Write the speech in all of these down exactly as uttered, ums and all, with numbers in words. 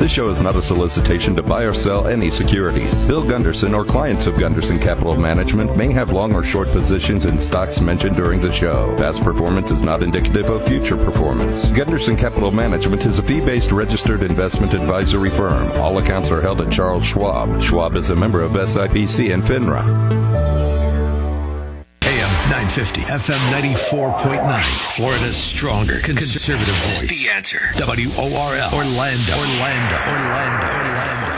This show is not a solicitation to buy or sell any securities. Bill Gunderson or clients of Gunderson Capital Management may have long or short positions in stocks mentioned during the show. Past performance is not indicative of future performance. Gunderson Capital Management is a fee-based registered investment advisory firm. All accounts are held at Charles Schwab. Schwab is a member of S I P C and FINRA. nine fifty, F M ninety-four point nine, Florida's stronger conservative voice. The Answer. W O R L. Orlando. Orlando. Orlando. Orlando.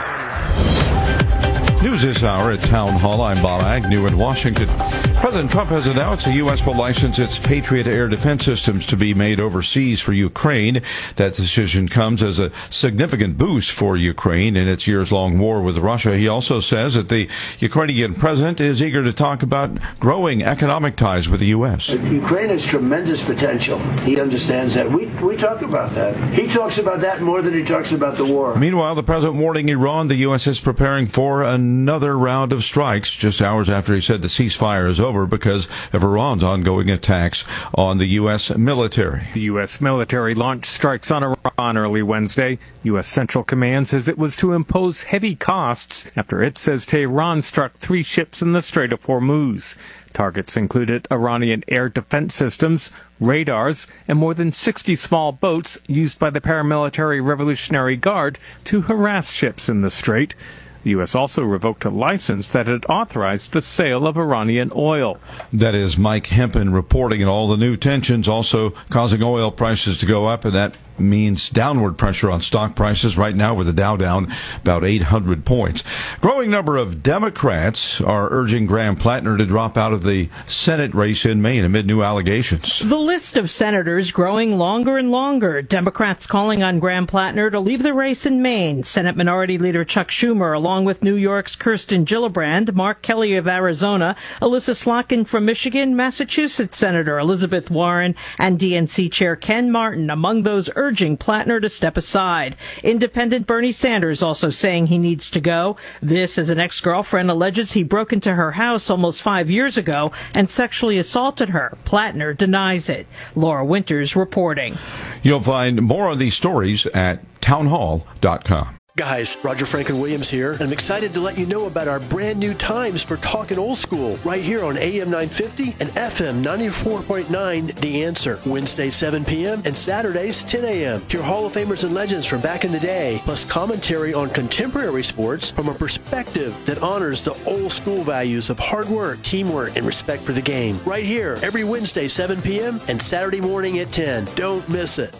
News this hour at Town Hall. I'm Bob Agnew in Washington. President Trump has announced the U S will license its Patriot air defense systems to be made overseas for Ukraine. That decision comes as a significant boost for Ukraine in its years-long war with Russia. He also says that the Ukrainian president is eager to talk about growing economic ties with the U S. Ukraine has tremendous potential. He understands that. We we talk about that. He talks about that more than he talks about the war. Meanwhile, the president warning Iran the U S is preparing for another round of strikes just hours after he said the ceasefire is over because of Iran's ongoing attacks on the U S military. The U S military launched strikes on Iran early Wednesday. U S Central Command says it was to impose heavy costs after it says Tehran struck three ships in the Strait of Hormuz. Targets included Iranian air defense systems, radars, and more than sixty small boats used by the paramilitary Revolutionary Guard to harass ships in the strait. The U S also revoked a license that had authorized the sale of Iranian oil. That is Mike Hempen reporting, and all the new tensions also causing oil prices to go up, and that means downward pressure on stock prices right now with the Dow down about eight hundred points. Growing number of Democrats are urging Graham Plattner to drop out of the Senate race in Maine amid new allegations. The list of senators growing longer and longer. Democrats calling on Graham Plattner to leave the race in Maine. Senate Minority Leader Chuck Schumer, along with New York's Kirsten Gillibrand, Mark Kelly of Arizona, Alyssa Slotkin from Michigan, Massachusetts Senator Elizabeth Warren, and D N C Chair Ken Martin among those urging urging Plattner to step aside. Independent Bernie Sanders also saying he needs to go. This as an ex-girlfriend alleges he broke into her house almost five years ago and sexually assaulted her. Plattner denies it. Laura Winters reporting. You'll find more of these stories at townhall dot com. Guys, Roger Franklin Williams here, and I'm excited to let you know about our brand new times for Talkin' Old School right here on A M nine fifty and F M ninety-four point nine The Answer. Wednesdays seven p.m. and Saturdays ten a.m. Hear Hall of Famers and legends from back in the day, plus commentary on contemporary sports from a perspective that honors the old school values of hard work, teamwork, and respect for the game. Right here, every Wednesday seven p.m. and Saturday morning at ten. Don't miss it.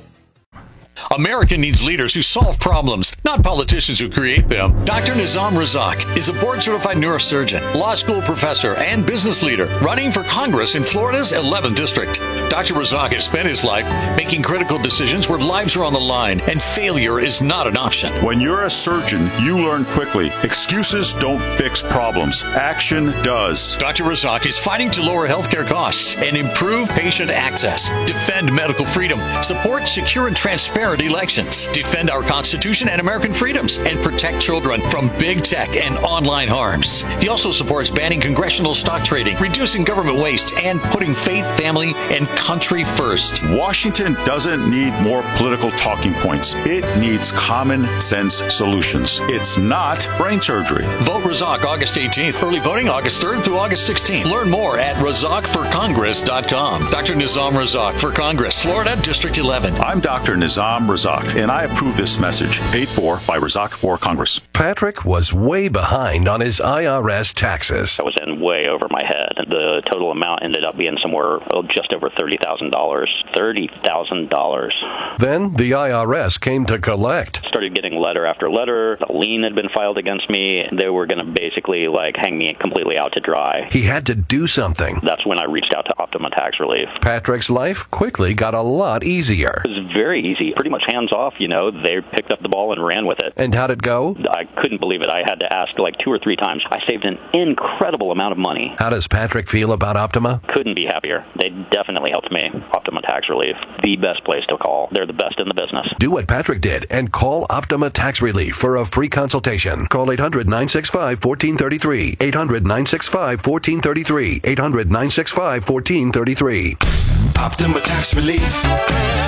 America needs leaders who solve problems, not politicians who create them. Doctor Nizam Razak is a board-certified neurosurgeon, law school professor, and business leader running for Congress in Florida's eleventh District. Doctor Razak has spent his life making critical decisions where lives are on the line and failure is not an option. When you're a surgeon, you learn quickly. Excuses don't fix problems. Action does. Doctor Razak is fighting to lower healthcare costs and improve patient access, defend medical freedom, support secure and transparent elections, defend our Constitution and American freedoms, and protect children from big tech and online harms. He also supports banning congressional stock trading, reducing government waste, and putting faith, family, and country first. Washington doesn't need more political talking points. It needs common sense solutions. It's not brain surgery. Vote Razak August eighteenth. Early voting August third through August sixteenth. Learn more at razak for congress dot com. Doctor Nizam Razak for Congress, Florida, District eleven. I'm Doctor Nizam Razak, and I approve this message. Paid for by Razak for Congress. Patrick was way behind on his I R S taxes. I was in way over my head. The total amount ended up being somewhere oh, just over thirty thousand dollars. thirty thousand dollars. Then the I R S came to collect. Started getting letter after letter. A lien had been filed against me. They were going to basically like hang me completely out to dry. He had to do something. That's when I reached out to Optima Tax Relief. Patrick's life quickly got a lot easier. It was very easy. Pretty much hands off, you know. They picked up the ball and ran with it. And how'd it go? I couldn't believe it. I had to ask like two or three times. I saved an incredible amount of money. How does Patrick feel about Optima? Couldn't be happier. They definitely helped me. Optima Tax Relief, the best place to call. They're the best in the business. Do what Patrick did and call Optima Tax Relief for a free consultation. Call eight hundred, nine six five, one four three three. eight hundred, nine six five, one four three three. eight hundred, nine six five, one four three three. Optima Tax Relief.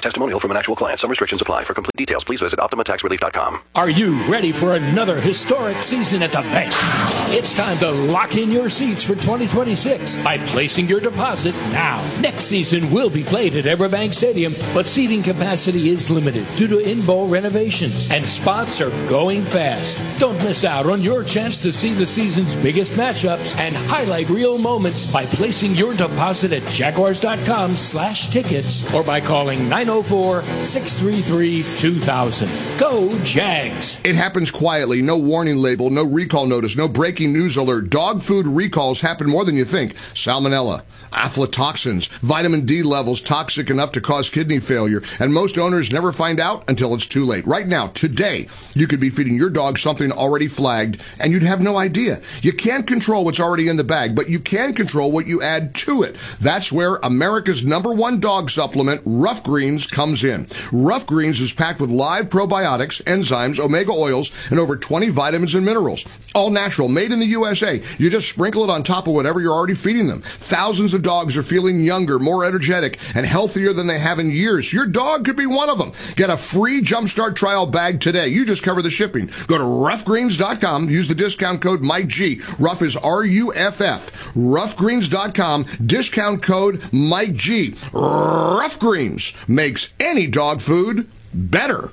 Testimonial from an actual client. Some restrictions apply. For complete details, please visit Optima Tax Relief dot com. Are you ready for another historic season at the bank? It's time to lock in your seats for twenty twenty-six by placing your deposit now. Next season will be played at Everbank Stadium, but seating capacity is limited due to in-bowl renovations, and spots are going fast. Don't miss out on your chance to see the season's biggest matchups and highlight real moments by placing your deposit at jaguars.com slash tickets or by calling nine oh four, six three three, two thousand. Go Jags! It happens quietly. No warning label, no recall notice, no breaking news alert. Dog food recalls happen more than you think. Salmonella, aflatoxins, vitamin D levels toxic enough to cause kidney failure, and most owners never find out until it's too late. Right now, today, you could be feeding your dog something already flagged, and you'd have no idea. You can't control what's already in the bag, but you can control what you add to it. That's where America's number one dog supplement, Rough Greens, comes in. Rough Greens is packed with live probiotics, enzymes, omega oils, and over twenty vitamins and minerals. All natural, made in the U S A. You just sprinkle it on top of whatever you're already feeding them. Thousands of dogs are feeling younger, more energetic, and healthier than they have in years. Your dog could be one of them. Get a free Jumpstart trial bag today. You just cover the shipping. Go to rough greens dot com. Use the discount code Mike G. Rough is R U F F. rough greens dot com. Discount code Mike G. Rough Greens makes any dog food better.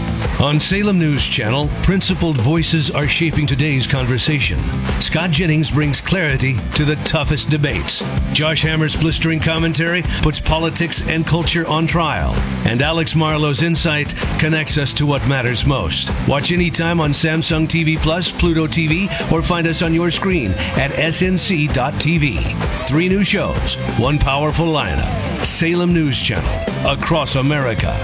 On Salem News Channel, principled voices are shaping today's conversation. Scott Jennings brings clarity to the toughest debates. Josh Hammer's blistering commentary puts politics and culture on trial. And Alex Marlowe's insight connects us to what matters most. Watch anytime on Samsung T V Plus, Pluto T V, or find us on your screen at S N C dot T V. Three new shows, one powerful lineup. Salem News Channel, across America.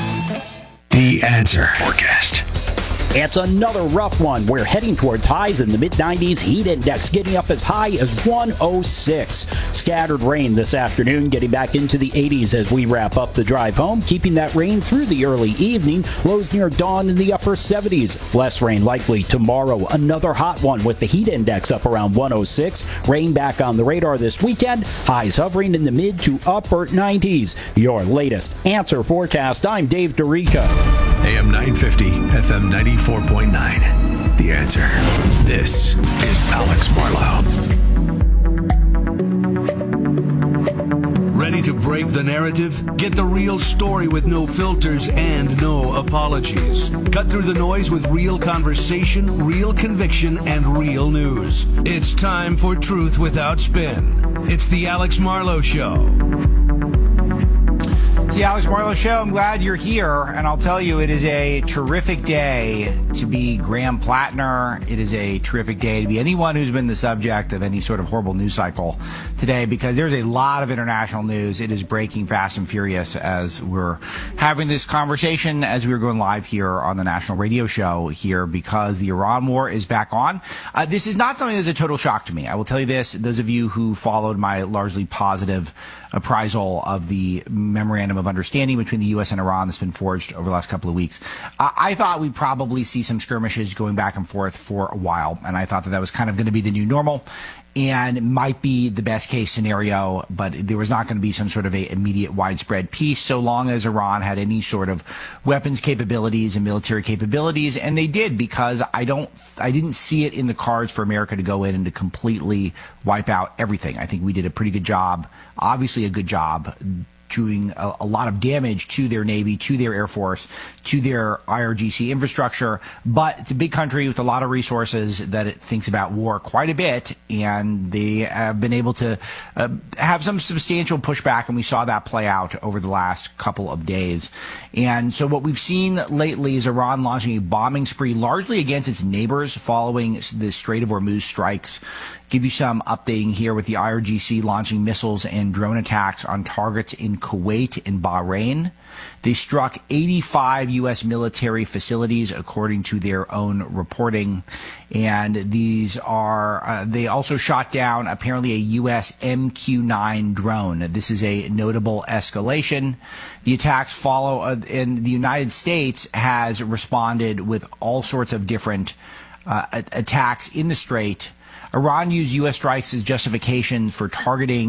The Answer Forecast. It's another rough one. We're heading towards highs in the mid nineties. Heat index getting up as high as one oh six. Scattered rain this afternoon, getting back into the eighties as we wrap up the drive home, keeping that rain through the early evening. Lows near dawn in the upper seventies. Less rain likely tomorrow. Another hot one with the heat index up around one oh six. Rain back on the radar this weekend. Highs hovering in the mid to upper nineties. Your latest Answer Forecast. I'm Dave DeRica. A M nine fifty, F M ninety-four point nine. The Answer. This is Alex Marlowe. Ready to break the narrative? Get the real story with no filters and no apologies. Cut through the noise with real conversation, real conviction, and real news. It's time for Truth Without Spin. It's the Alex Marlowe Show. It's the Alex Marlowe Show. I'm glad you're here, and I'll tell you, it is a terrific day to be Graham Plattner. It is a terrific day to be anyone who's been the subject of any sort of horrible news cycle today, because there's a lot of international news. It is breaking fast and furious as we're having this conversation, as we were going live here on the national radio show here, because the Iran war is back on. Uh, this is not something that's a total shock to me. I will tell you this, those of you who followed my largely positive appraisal of the memorandum of understanding between the U S and Iran that's been forged over the last couple of weeks. Uh, I thought we'd probably see some skirmishes going back and forth for a while, and I thought that that was kind of going to be the new normal and might be the best case scenario, but there was not going to be some sort of a immediate widespread peace so long as Iran had any sort of weapons capabilities and military capabilities, and they did, because I don't, I didn't see it in the cards for America to go in and to completely wipe out everything. I think we did a pretty good job, obviously a good job, doing a, a lot of damage to their Navy, to their Air Force, to their I R G C infrastructure. But it's a big country with a lot of resources that it thinks about war quite a bit, and they have been able to uh, have some substantial pushback, and we saw that play out over the last couple of days. And so what we've seen lately is Iran launching a bombing spree largely against its neighbors following the Strait of Hormuz strikes. Give you some updating here with the I R G C launching missiles and drone attacks on targets in Kuwait and Bahrain. They struck eighty-five U S military facilities, according to their own reporting. And these are, uh, they also shot down apparently a U S M Q nine drone. This is a notable escalation. The attacks follow, uh, and the United States has responded with all sorts of different uh, attacks in the Strait. Iran used U S strikes as justification for targeting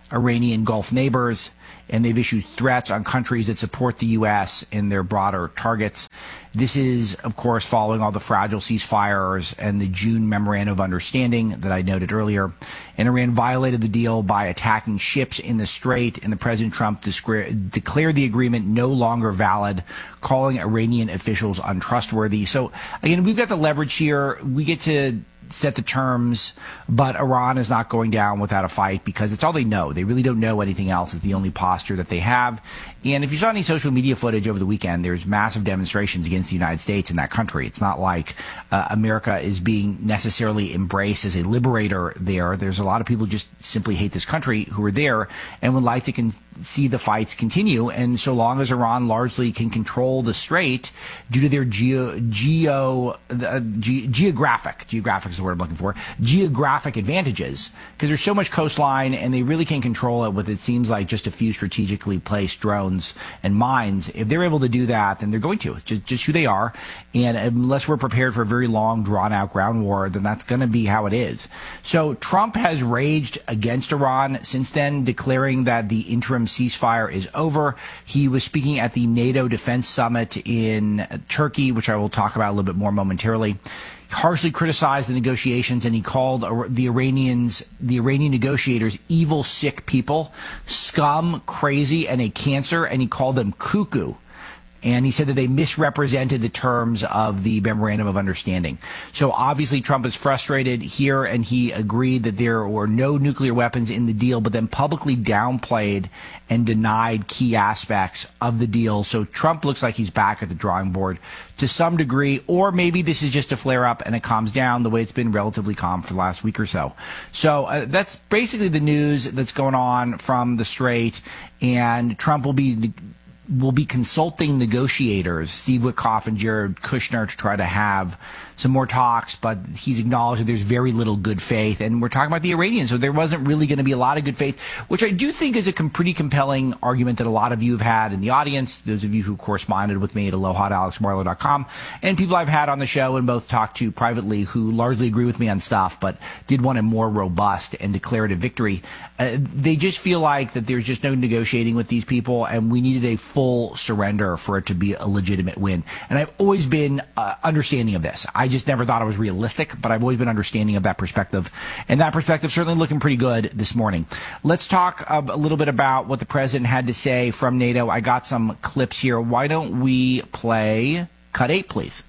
Iranian Gulf neighbors, and they've issued threats on countries that support the U S in their broader targets. This is, of course, following all the fragile ceasefires and the June Memorandum of Understanding that I noted earlier. And Iran violated the deal by attacking ships in the Strait, and the President Trump descri- declared the agreement no longer valid, calling Iranian officials untrustworthy. So, again, we've got the leverage here. We get to set the terms, but Iran is not going down without a fight because it's all they know. They really don't know anything else. It's the only posture that they have. And if you saw any social media footage over the weekend, there's massive demonstrations against the United States in that country. It's not like uh, America is being necessarily embraced as a liberator there. There's a lot of people who just simply hate this country who are there and would like to con- see the fights continue. And so long as Iran largely can control the Strait due to their geo, geo uh, ge- geographic, geographic is the word I'm looking for, geographic advantages, because there's so much coastline and they really can control it with, it seems like, just a few strategically placed drones and mines. If they're able to do that, then they're going to. It's just, just who they are. And unless we're prepared for a very long, drawn-out ground war, then that's going to be how it is. So Trump has raged against Iran since then, declaring that the interim ceasefire is over. He was speaking at the NATO Defense Summit in Turkey, which I will talk about a little bit more momentarily. Harshly criticized the negotiations, and he called the Iranians, the Iranian negotiators, evil, sick people, scum, crazy, and a cancer, and he called them cuckoo. And he said that they misrepresented the terms of the Memorandum of Understanding. So obviously Trump is frustrated here, and he agreed that there were no nuclear weapons in the deal, but then publicly downplayed and denied key aspects of the deal. So Trump looks like he's back at the drawing board to some degree, or maybe this is just a flare-up and it calms down the way it's been relatively calm for the last week or so. So uh, that's basically the news that's going on from the Strait, and Trump will be will be consulting negotiators, Steve Witkoff and Jared Kushner, to try to have some more talks, but he's acknowledged that there's very little good faith. And we're talking about the Iranians, so there wasn't really going to be a lot of good faith, which I do think is a com- pretty compelling argument that a lot of you have had in the audience, those of you who corresponded with me at aloha at alex marlow dot com, and people I've had on the show and both talked to privately who largely agree with me on stuff, but did want a more robust and declarative victory. Uh, they just feel like that there's just no negotiating with these people, and we needed a full surrender for it to be a legitimate win. And I've always been uh, understanding of this. I just never thought it was realistic, but I've always been understanding of that perspective. And that perspective certainly looking pretty good this morning. Let's talk uh, a little bit about what the president had to say from NATO. I got some clips here. Why don't we play cut eight, please?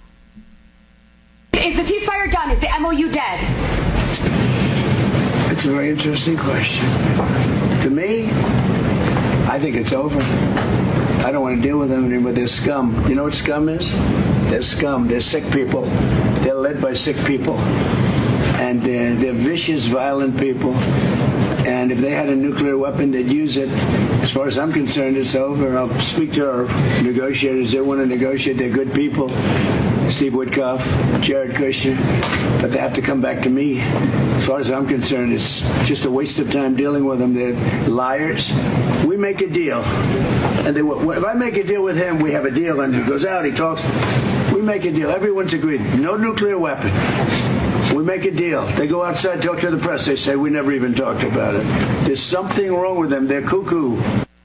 Is the ceasefire done? Is the M O U dead? It's a very interesting question. To me, I think it's over. I don't want to deal with them anymore. They're scum. You know what scum is? They're scum. They're sick people. They're led by sick people. And they're, they're vicious, violent people. And if they had a nuclear weapon, they'd use it. As far as I'm concerned, it's over. I'll speak to our negotiators. They want to negotiate. They're good people. Steve Witkoff, Jared Kushner. But they have to come back to me. As far as I'm concerned, it's just a waste of time dealing with them. They're liars. We make a deal. And they, if I make a deal with him, we have a deal. And he goes out, he talks. We make a deal. Everyone's agreed. No nuclear weapon. We make a deal. They go outside, talk to the press. They say, we never even talked about it. There's something wrong with them. They're cuckoo.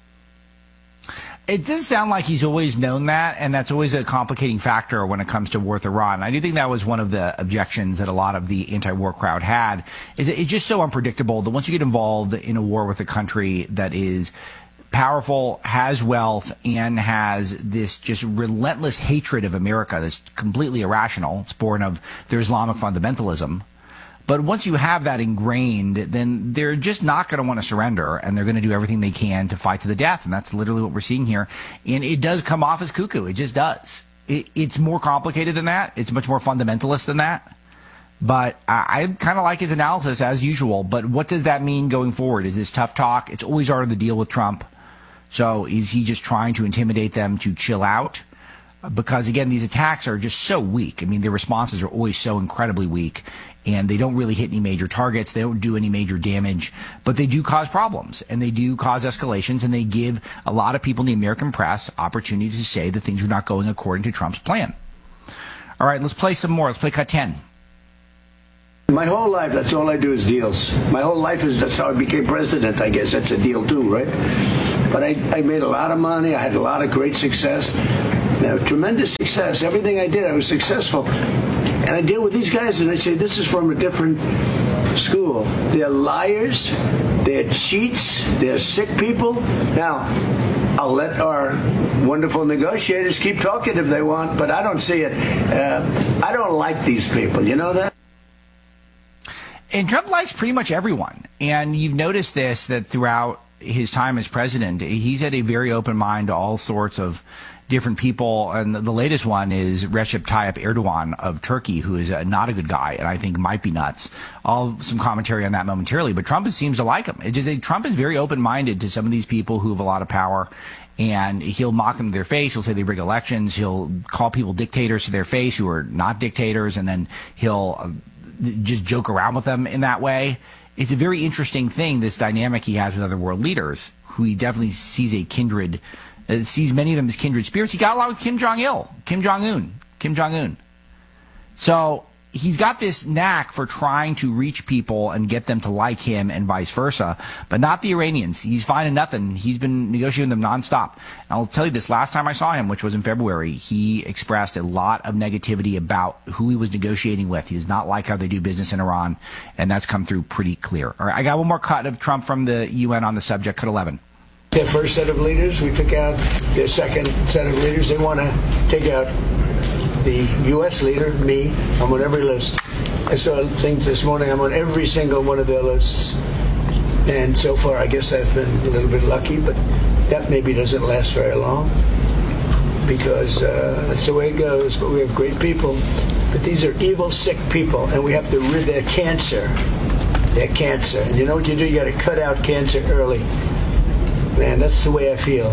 It does sound like he's always known that, and that's always a complicating factor when it comes to war with Iran. I do think that was one of the objections that a lot of the anti-war crowd had, is that it's just so unpredictable that once you get involved in a war with a country that is powerful, has wealth, and has this just relentless hatred of America that's completely irrational, it's born of their Islamic fundamentalism. But once you have that ingrained, then they're just not going to want to surrender, and they're going to do everything they can to fight to the death. And that's literally what we're seeing here. And it does come off as cuckoo. It just does. It, it's more complicated than that. It's much more fundamentalist than that. But I, I kind of like his analysis, as usual. But what does that mean going forward? Is this tough talk? It's always hard to deal with Trump. So is he just trying to intimidate them to chill out? Because, again, these attacks are just so weak. I mean, their responses are always so incredibly weak. And they don't really hit any major targets. They don't do any major damage. But they do cause problems. And they do cause escalations. And they give a lot of people in the American press opportunities to say that things are not going according to Trump's plan. All right, let's play some more. Let's play cut ten. My whole life, that's all I do is deals. My whole life is, that's how I became president, I guess. That's a deal too, right? But I, I made a lot of money. I had a lot of great success. Uh, tremendous success. Everything I did, I was successful. And I deal with these guys and I say, this is from a different school. They're liars. They're cheats. They're sick people. Now, I'll let our wonderful negotiators keep talking if they want, but I don't see it. Uh, I don't like these people. You know that? And Trump likes pretty much everyone. And you've noticed this, that throughout his time as president, he's had a very open mind to all sorts of different people. And the latest one is Recep Tayyip Erdogan of Turkey, who is not a good guy and I think might be nuts. I'll have some commentary on that momentarily. But Trump seems to like him. It just, Trump is very open-minded to some of these people who have a lot of power. And he'll mock them to their face. He'll say they rig elections. He'll call people dictators to their face who are not dictators. And then he'll just joke around with them in that way. It's a very interesting thing, this dynamic he has with other world leaders, who he definitely sees a kindred, uh, sees many of them as kindred spirits. He got along with Kim Jong-il, Kim Jong-un, Kim Jong-un. So he's got this knack for trying to reach people and get them to like him and vice versa, but not the Iranians. He's finding nothing. He's been negotiating them nonstop. And I'll tell you this, last time I saw him, which was in February, he expressed a lot of negativity about who he was negotiating with. He does not like how they do business in Iran, and that's come through pretty clear. All right, I got one more cut of Trump from the U N on the subject, cut eleven. Their first set of leaders, we took out their second set of leaders. They want to take out the U S leader, me. I'm on every list. I saw things this morning. I'm on every single one of their lists. And so far, I guess I've been a little bit lucky, but that maybe doesn't last very long because uh, that's the way it goes. But we have great people. But these are evil, sick people, and we have to rid their cancer. Their cancer. And you know what you do? You got to cut out cancer early. Man, that's the way I feel.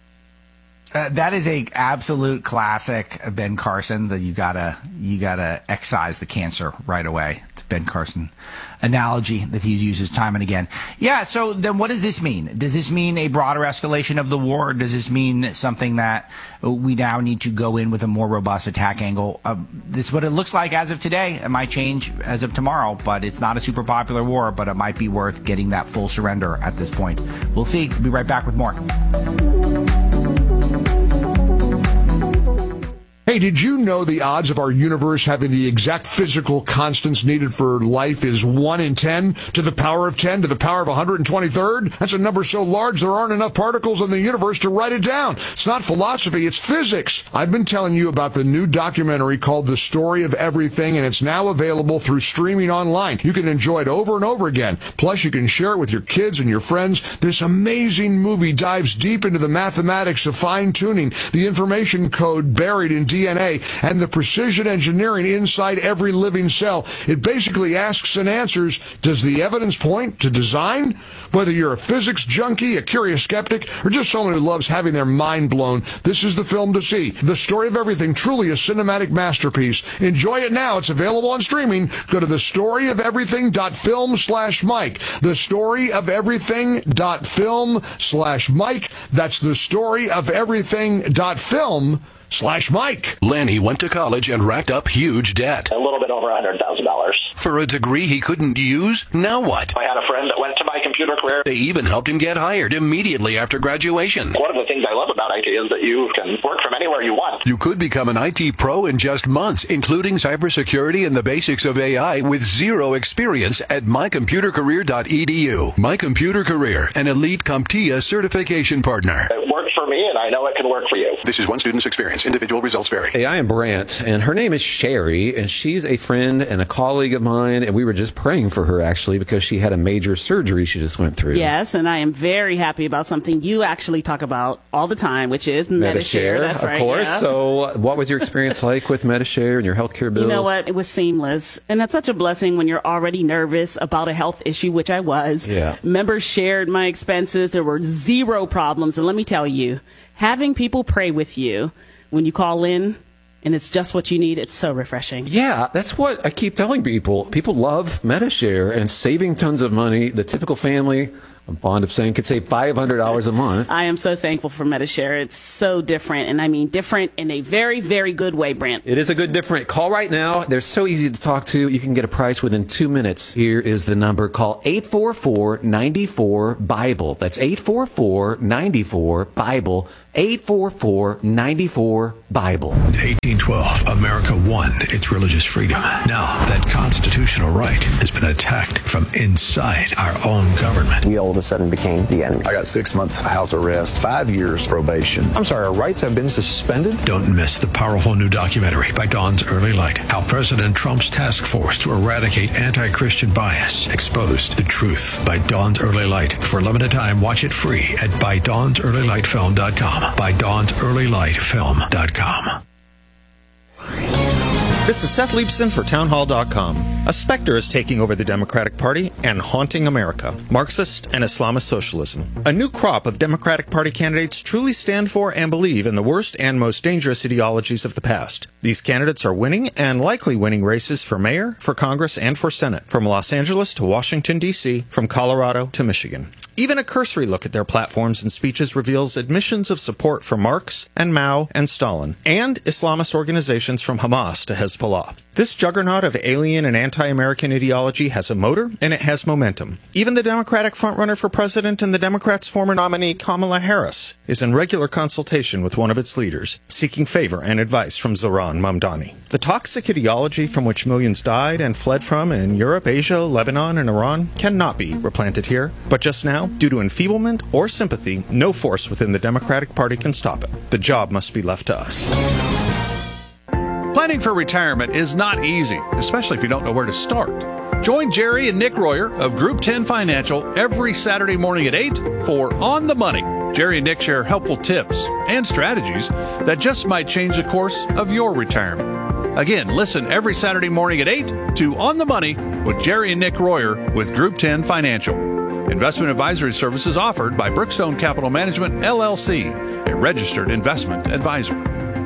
Uh, that is a absolute classic Ben Carson, that you gotta you gotta excise the cancer right away. It's Ben Carson analogy that he uses time and again. Yeah, so then what does this mean? Does this mean a broader escalation of the war? Does this mean something that we now need to go in with a more robust attack angle? Uh, this is what it looks like as of today. It might change as of tomorrow, but it's not a super popular war, but it might be worth getting that full surrender at this point. We'll see. We'll be right back with more. Hey, did you know the odds of our universe having the exact physical constants needed for life is one in ten to the power of ten to the power of one hundred twenty-third? That's a number so large there aren't enough particles in the universe to write it down. It's not philosophy, it's physics. I've been telling you about the new documentary called The Story of Everything, and it's now available through streaming online. You can enjoy it over and over again. Plus, you can share it with your kids and your friends. This amazing movie dives deep into the mathematics of fine-tuning, the information code buried in D N A, and the precision engineering inside every living cell. It basically asks and answers, does the evidence point to design? Whether you're a physics junkie, a curious skeptic, or just someone who loves having their mind blown, this is the film to see. The Story of Everything, truly a cinematic masterpiece. Enjoy it now. It's available on streaming. Go to the story of everything dot film slash Mike. the story of everything dot film slash Mike. That's the story of everything dot film slash Mike. Lanny went to college and racked up huge debt. A little bit over one hundred thousand dollars. For a degree he couldn't use? Now what? I had a friend that went to my computer career. They even helped him get hired immediately after graduation. One of the things I love about I T is that you can work from anywhere you want. You could become an I T pro in just months, including cybersecurity and the basics of A I with zero experience at my computer career dot e d u. My Computer Career, an elite CompTIA certification partner. It worked for me, and I know it can work for you. This is one student's experience. Individual results vary. Hey, I am Brant, and her name is Sherry, and she's a friend and a colleague of mine, and we were just praying for her, actually, because she had a major surgery she just went through. Yes, and I am very happy about something you actually talk about all the time, which is Medi-Share. Medi-Share, That's of right, course. yeah. So what was your experience like with Medi-Share and your healthcare bills? You know what? It was seamless, and that's such a blessing when you're already nervous about a health issue, which I was. Yeah. Members shared my expenses. There were zero problems, and let me tell you, having people pray with you when you call in, and it's just what you need, it's so refreshing. Yeah, that's what I keep telling people. People love Medi-Share and saving tons of money. The typical family I'm fond of saying could save five hundred dollars a month. I am so thankful for Medi-Share. It's so different, and I mean different in a very, very good way, Brent. It is a good different. Call right now. They're so easy to talk to. You can get a price within two minutes. Here is the number. Call eight four four, nine four, BIBLE. That's eight four four, nine four, BIBLE. eight four four, nine four, BIBLE. In eighteen twelve, America won its religious freedom. Now, that constitutional right has been attacked from inside our own government. We all of a sudden became the enemy. I got six months house arrest, five years probation. I'm sorry, our rights have been suspended? Don't miss the powerful new documentary by Dawn's Early Light, how President Trump's task force to eradicate anti-Christian bias exposed the truth, by Dawn's Early Light. For a limited time, watch it free at by dawns early light film dot com. by dawns early light film dot com. This is Seth Leibson for town hall dot com. A specter is taking over the Democratic Party and haunting America. Marxist and Islamist socialism. A new crop of Democratic Party candidates truly stand for and believe in the worst and most dangerous ideologies of the past. These candidates are winning and likely winning races for mayor, for Congress, and for Senate, from Los Angeles to Washington, D C, from Colorado to Michigan. Even a cursory look at their platforms and speeches reveals admissions of support for Marx and Mao and Stalin, and Islamist organizations from Hamas to Hezbollah. This juggernaut of alien and anti-American ideology has a motor, and it has momentum. Even the Democratic frontrunner for president and the Democrats' former nominee, Kamala Harris, is in regular consultation with one of its leaders, seeking favor and advice from Zohran Mamdani. The toxic ideology from which millions died and fled from in Europe, Asia, Lebanon, and Iran cannot be replanted here. But just now, due to enfeeblement or sympathy, no force within the Democratic Party can stop it. The job must be left to us. Planning for retirement is not easy, especially if you don't know where to start. Join Jerry and Nick Royer of Group ten Financial every Saturday morning at eight for On the Money. Jerry and Nick share helpful tips and strategies that just might change the course of your retirement. Again, listen every Saturday morning at eight to On the Money with Jerry and Nick Royer with Group ten Financial. Investment advisory services offered by Brookstone Capital Management, L L C, a registered investment advisor.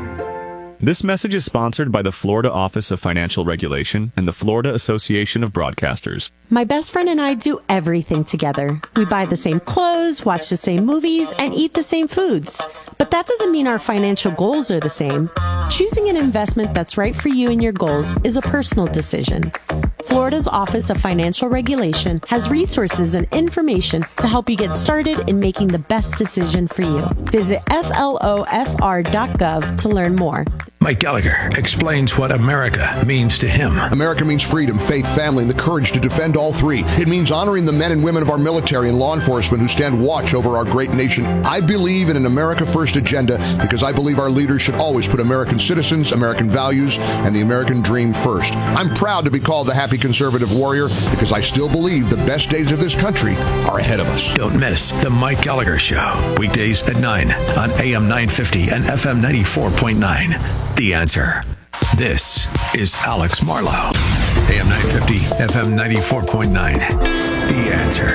This message is sponsored by the Florida Office of Financial Regulation and the Florida Association of Broadcasters. My best friend and I do everything together. We buy the same clothes, watch the same movies, and eat the same foods. But that doesn't mean our financial goals are the same. Choosing an investment that's right for you and your goals is a personal decision. Florida's Office of Financial Regulation has resources and information to help you get started in making the best decision for you. Visit F L O F R dot gov to learn more. Mike Gallagher explains what America means to him. America means freedom, faith, family, and the courage to defend all three. It means honoring the men and women of our military and law enforcement who stand watch over our great nation. I believe in an America First agenda because I believe our leaders should always put American citizens, American values, and the American dream first. I'm proud to be called the happy conservative warrior because I still believe the best days of this country are ahead of us. Don't miss the Mike Gallagher Show, weekdays at nine on A M nine fifty and F M ninety-four point nine. The Answer. This is Alex Marlowe. A M nine fifty, F M ninety-four point nine. The Answer.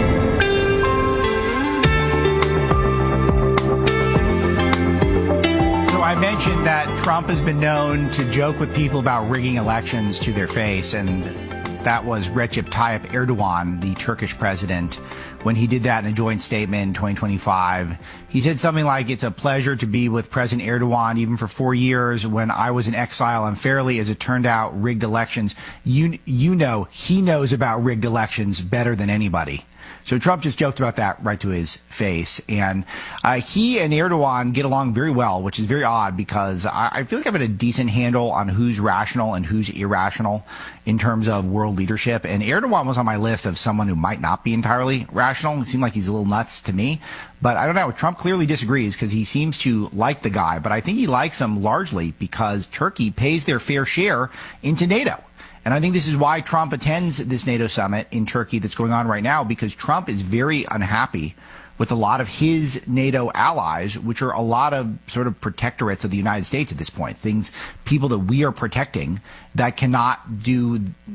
So I mentioned that Trump has been known to joke with people about rigging elections to their face, and that was Recep Tayyip Erdogan, the Turkish president. When he did that in a joint statement in twenty twenty-five, he said something like, "It's a pleasure to be with President Erdogan, even for four years when I was in exile unfairly, as it turned out, rigged elections." You, you know, he knows about rigged elections better than anybody. So Trump just joked about that right to his face. And uh, he and Erdogan get along very well, which is very odd because I, I feel like I've got a decent handle on who's rational and who's irrational in terms of world leadership. And Erdogan was on my list of someone who might not be entirely rational. It seemed like he's a little nuts to me. But I don't know. Trump clearly disagrees because he seems to like the guy. But I think he likes him largely because Turkey pays their fair share into NATO. And I think this is why Trump attends this NATO summit in Turkey that's going on right now, because Trump is very unhappy with a lot of his NATO allies, which are a lot of sort of protectorates of the United States at this point, things, people that we are protecting that cannot do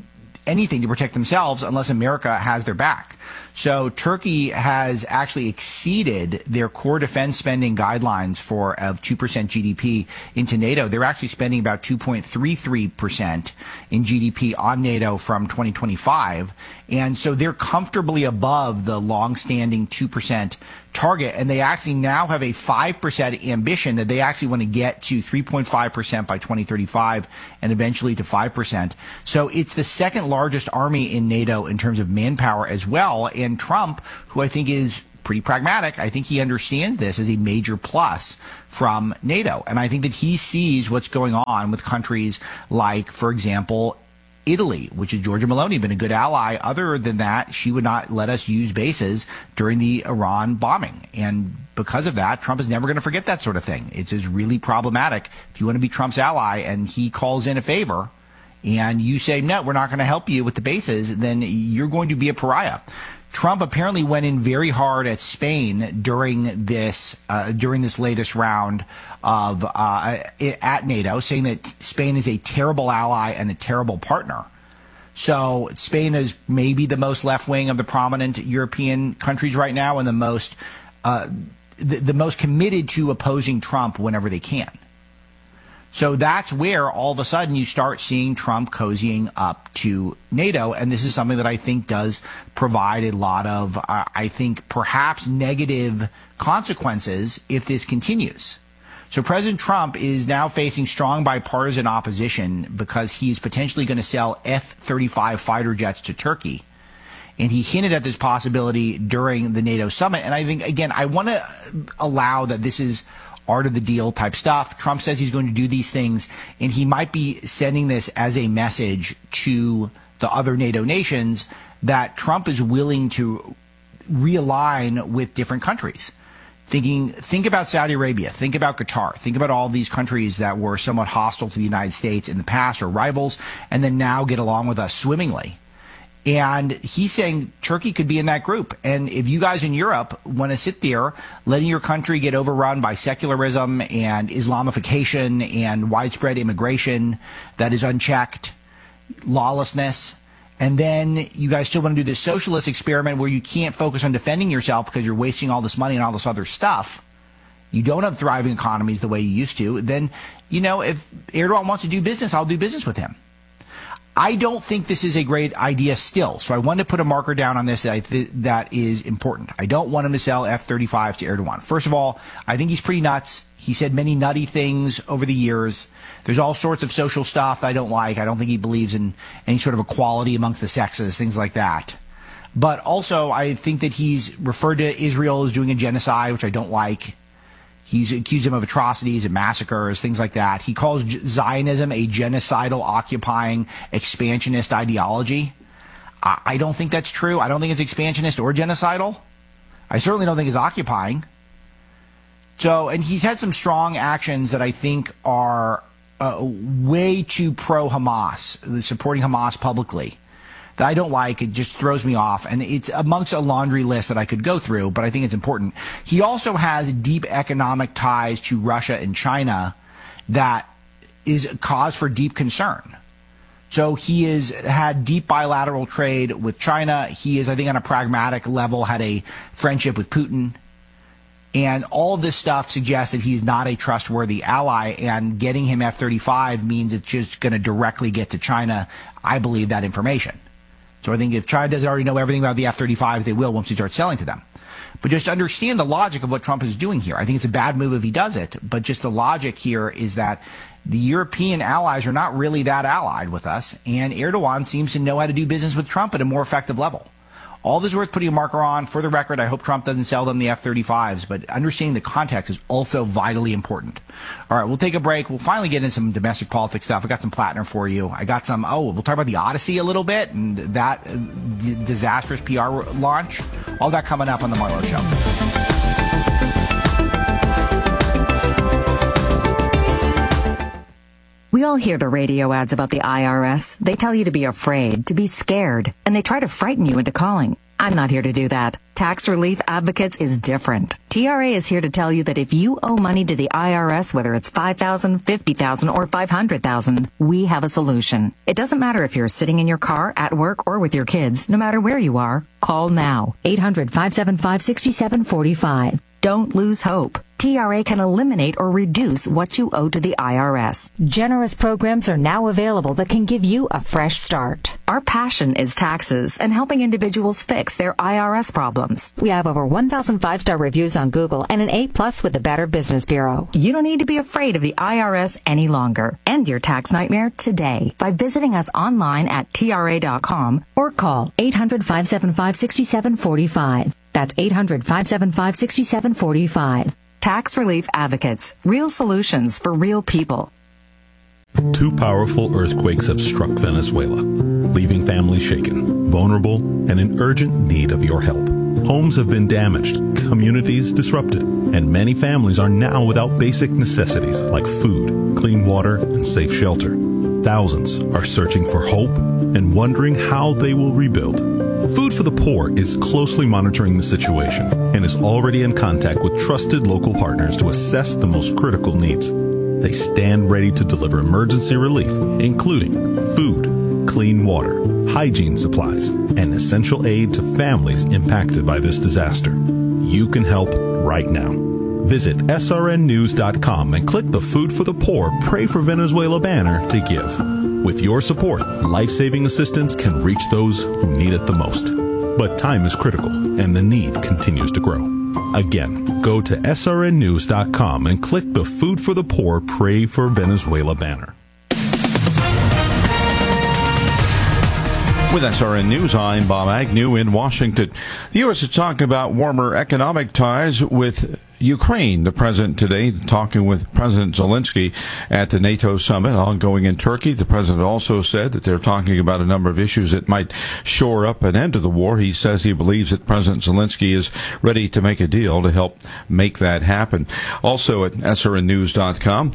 anything to protect themselves unless America has their back. So Turkey has actually exceeded their core defense spending guidelines for of two percent G D P into NATO. They're actually spending about two point three three percent in G D P on NATO from twenty twenty-five. And so they're comfortably above the longstanding two percent target. And they actually now have a five percent ambition that they actually want to get to three point five percent by twenty thirty-five and eventually to five percent. So it's the second largest army in NATO in terms of manpower as well. And Trump, who I think is pretty pragmatic, I think he understands this as a major plus from NATO. And I think that he sees what's going on with countries like, for example, Italy, which is Giorgia Meloni, been a good ally. Other than that, she would not let us use bases during the Iran bombing. And because of that, Trump is never going to forget that sort of thing. It's just really problematic. If you want to be Trump's ally and he calls in a favor and you say, no, we're not going to help you with the bases, then you're going to be a pariah. Trump apparently went in very hard at Spain during this uh, during this latest round of uh, at NATO, saying that Spain is a terrible ally and a terrible partner. So Spain is maybe the most left wing of the prominent European countries right now, and the most uh, the, the most committed to opposing Trump whenever they can. So that's where all of a sudden you start seeing Trump cozying up to NATO. And this is something that I think does provide a lot of, uh, I think, perhaps negative consequences if this continues. So President Trump is now facing strong bipartisan opposition because he's potentially going to sell F thirty-five fighter jets to Turkey. And he hinted at this possibility during the NATO summit. And I think, again, I want to allow that this is art of the deal type stuff. Trump says he's going to do these things, and he might be sending this as a message to the other NATO nations that Trump is willing to realign with different countries. Thinking, think about Saudi Arabia, think about Qatar, think about all these countries that were somewhat hostile to the United States in the past or rivals, and then now get along with us swimmingly. And he's saying Turkey could be in that group. And if you guys in Europe want to sit there letting your country get overrun by secularism and Islamification and widespread immigration that is unchecked, lawlessness, and then you guys still want to do this socialist experiment where you can't focus on defending yourself because you're wasting all this money and all this other stuff, you don't have thriving economies the way you used to, then, you know, if Erdogan wants to do business, I'll do business with him. I don't think this is a great idea still, so I want to put a marker down on this that, I th- that is important. I don't want him to sell F thirty-five to Erdogan. First of all, I think he's pretty nuts. He said many nutty things over the years. There's all sorts of social stuff that I don't like. I don't think he believes in any sort of equality amongst the sexes, things like that. But also, I think that he's referred to Israel as doing a genocide, which I don't like. He's accused him of atrocities and massacres, things like that. He calls Zionism a genocidal, occupying, expansionist ideology. I don't think that's true. I don't think it's expansionist or genocidal. I certainly don't think it's occupying. So, and he's had some strong actions that I think are uh, way too pro-Hamas, supporting Hamas publicly, that I don't like. It just throws me off. And it's amongst a laundry list that I could go through, but I think it's important. He also has deep economic ties to Russia and China that is cause for deep concern. So he has had deep bilateral trade with China. He is, I think, on a pragmatic level, had a friendship with Putin. And all of this stuff suggests that he's not a trustworthy ally, and getting him F thirty-five means it's just going to directly get to China, I believe, that information. So I think if China doesn't already know everything about the F thirty-five, they will once he starts selling to them. But just understand the logic of what Trump is doing here. I think it's a bad move if he does it, but just the logic here is that the European allies are not really that allied with us, and Erdogan seems to know how to do business with Trump at a more effective level. All this is worth putting a marker on. For the record, I hope Trump doesn't sell them the F thirty-fives, but understanding the context is also vitally important. All right, we'll take a break. We'll finally get into some domestic politics stuff. I got some Plattner for you. I got some, oh, we'll talk about the Odyssey a little bit and that uh, d- disastrous P R launch. All that coming up on The Marlo Show. We all hear the radio ads about the I R S. They tell you to be afraid, to be scared, and they try to frighten you into calling. I'm not here to do that. Tax Relief Advocates is different. T R A is here to tell you that if you owe money to the I R S, whether it's five thousand dollars, fifty thousand dollars, or five hundred thousand dollars, we have a solution. It doesn't matter if you're sitting in your car, at work, or with your kids. No matter where you are, call now. eight hundred, five seven five, six seven four five. Don't lose hope. T R A can eliminate or reduce what you owe to the I R S. Generous programs are now available that can give you a fresh start. Our passion is taxes and helping individuals fix their I R S problems. We have over one thousand five-star reviews on Google and an A plus with the Better Business Bureau. You don't need to be afraid of the I R S any longer. End your tax nightmare today by visiting us online at T R A dot com or call eight hundred, five seven five, six seven four five. That's eight hundred, five seven five, six seven four five. Tax Relief Advocates. Real solutions for real people. Two powerful earthquakes have struck Venezuela, leaving families shaken, vulnerable, and in urgent need of your help. Homes have been damaged, communities disrupted, and many families are now without basic necessities like food, clean water, and safe shelter. Thousands are searching for hope and wondering how they will rebuild. Food for the Poor is closely monitoring the situation and is already in contact with trusted local partners to assess the most critical needs. They stand ready to deliver emergency relief, including food, clean water, hygiene supplies, and essential aid to families impacted by this disaster. You can help right now. Visit S R N news dot com and click the Food for the Poor Pray for Venezuela banner to give. With your support, life-saving assistance can reach those who need it the most. But time is critical, and the need continues to grow. Again, go to S R N news dot com and click the Food for the Poor Pray for Venezuela banner. With S R N News, I'm Bob Agnew in Washington. The U S is talking about warmer economic ties with Ukraine. The president today talking with President Zelensky at the NATO summit ongoing in Turkey. The president also said that they're talking about a number of issues that might shore up an end to the war. He says he believes that President Zelensky is ready to make a deal to help make that happen. Also at S R N news dot com,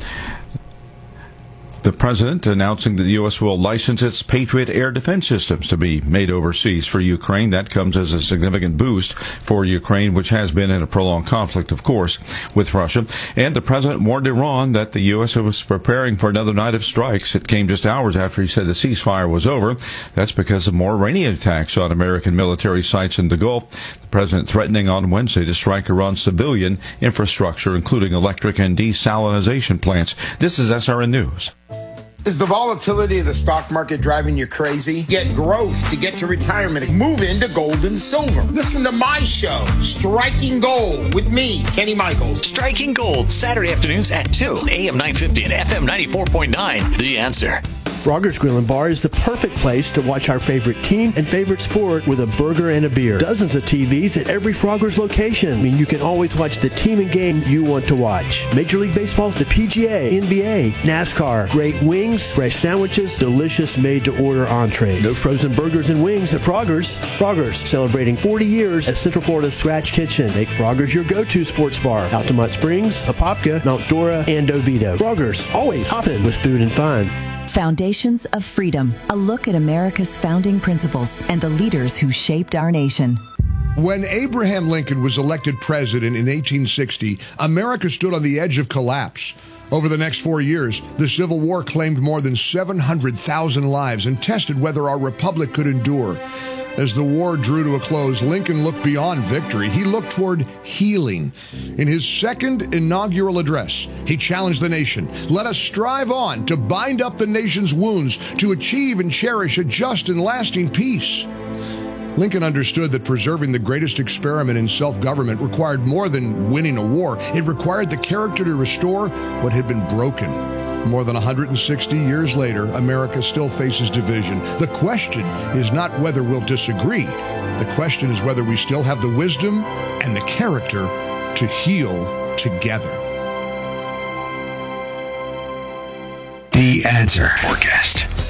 the president announcing that the U S will license its Patriot air defense systems to be made overseas for Ukraine. That comes as a significant boost for Ukraine, which has been in a prolonged conflict, of course, with Russia. And the president warned Iran that the U S was preparing for another night of strikes. It came just hours after he said the ceasefire was over. That's because of more Iranian attacks on American military sites in the Gulf. The president threatening on Wednesday to strike Iran's civilian infrastructure, including electric and desalinization plants. This is S R N News. Is the volatility of the stock market driving you crazy? Get growth to get to retirement. Move into gold and silver. Listen to my show, Striking Gold, with me, Kenny Michaels. Striking Gold, Saturday afternoons at two, A M nine fifty and F M ninety-four point nine. The Answer. Frogger's Grill and Bar is the perfect place to watch our favorite team and favorite sport with a burger and a beer. Dozens of T Vs at every Frogger's location. I mean, you can always watch the team and game you want to watch. Major League Baseball's the P G A, N B A, NASCAR, great wings, fresh sandwiches, delicious made-to-order entrees. No frozen burgers and wings at Frogger's. Frogger's, celebrating forty years at Central Florida's Scratch Kitchen. Make Frogger's your go-to sports bar. Altamont Springs, Apopka, Mount Dora, and Oviedo. Frogger's, always hopping with food and fun. Foundations of Freedom, a look at America's founding principles and the leaders who shaped our nation. When Abraham Lincoln was elected president in eighteen sixty, America stood on the edge of collapse. Over the next four years, the Civil War claimed more than seven hundred thousand lives and tested whether our republic could endure. As the war drew to a close, Lincoln looked beyond victory. He looked toward healing. In his second inaugural address, he challenged the nation. Let us strive on to bind up the nation's wounds, to achieve and cherish a just and lasting peace. Lincoln understood that preserving the greatest experiment in self-government required more than winning a war. It required the character to restore what had been broken. More than one hundred sixty years later, America still faces division. The question is not whether we'll disagree. The question is whether we still have the wisdom and the character to heal together. The Answer Forecast.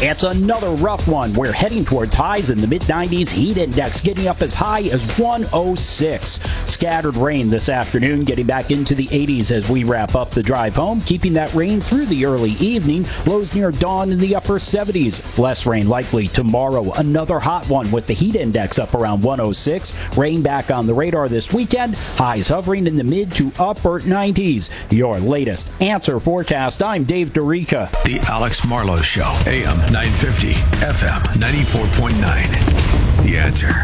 It's another rough one. We're heading towards highs in the mid nineties. Heat index getting up as high as one oh six. Scattered rain this afternoon, getting back into the eighties as we wrap up the drive home, keeping that rain through the early evening. Lows near dawn in the upper seventies. Less rain likely tomorrow. Another hot one with the heat index up around one oh six. Rain back on the radar this weekend. Highs hovering in the mid to upper nineties. Your latest Answer forecast. I'm Dave Dorica. The Alex Marlowe Show. A M nine fifty, F M ninety-four point nine. The Answer.